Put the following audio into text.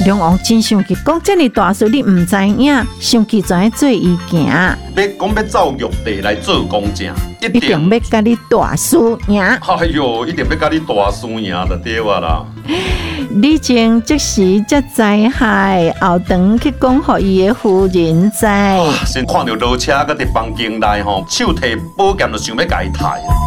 龙王真生气，讲这么大事你唔知影，生气怎样做伊行？ 要讲要走玉帝来做公正， 一定要甲你大输赢。 哎呦，一定要甲你大输赢就对啊啦！ 李靖即时才知海，后长去讲互伊的夫人知。 先看到落车，搁伫房间内吼，手提宝剑就想要甲伊杀。